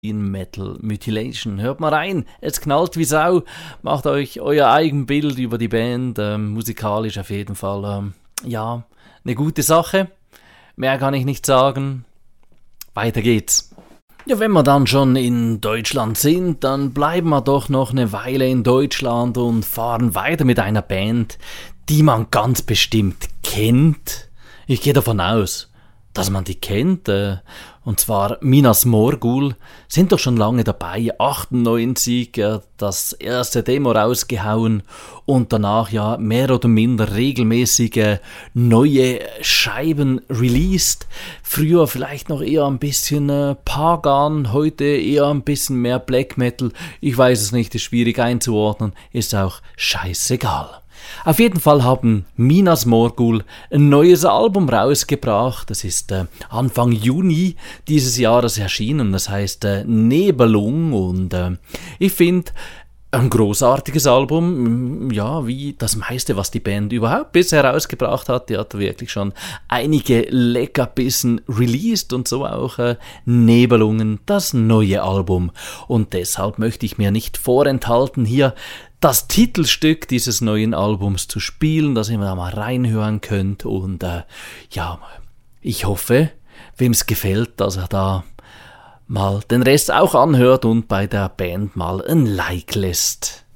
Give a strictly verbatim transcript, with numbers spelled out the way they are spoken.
in Metal Mutilation. Hört mal rein, es knallt wie Sau. Macht euch euer eigen Bild über die Band. Ähm, musikalisch auf jeden Fall, ähm, ja, eine gute Sache. Mehr kann ich nicht sagen. Weiter geht's. Ja, wenn wir dann schon in Deutschland sind, dann bleiben wir doch noch eine Weile in Deutschland und fahren weiter mit einer Band, die man ganz bestimmt kennt. Ich gehe davon aus, dass man die kennt, äh, und zwar Minas Morgul, sind doch schon lange dabei, achtundneunzig äh, das erste Demo rausgehauen und danach ja mehr oder minder regelmäßige neue Scheiben released. Früher vielleicht noch eher ein bisschen äh, Pagan, heute eher ein bisschen mehr Black Metal, ich weiß es nicht, ist schwierig einzuordnen, ist auch scheißegal. Auf jeden Fall haben Minas Morgul ein neues Album rausgebracht. Das ist äh, Anfang Juni dieses Jahres erschienen. Das heißt äh, Nebelung und äh, ich finde ein großartiges Album, ja, wie das meiste, was die Band überhaupt bisher rausgebracht hat. Die hat wirklich schon einige Leckerbissen released und so auch äh, Nebelungen, das neue Album. Und deshalb möchte ich mir nicht vorenthalten, hier das Titelstück dieses neuen Albums zu spielen, dass ihr da mal reinhören könnt. Und äh, ja, ich hoffe, wem es gefällt, dass er da mal den Rest auch anhört und bei der Band mal ein Like lässt.